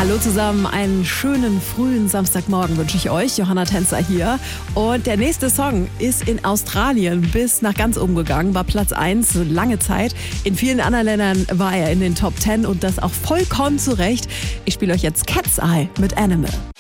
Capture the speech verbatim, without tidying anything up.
Hallo zusammen, einen schönen frühen Samstagmorgen wünsche ich euch. Johanna Tänzer hier. Und der nächste Song ist in Australien bis nach ganz oben gegangen, war Platz eins, lange Zeit. In vielen anderen Ländern war er in den Top zehn und das auch vollkommen zu Recht. Ich spiele euch jetzt Cat's Eye mit Animal.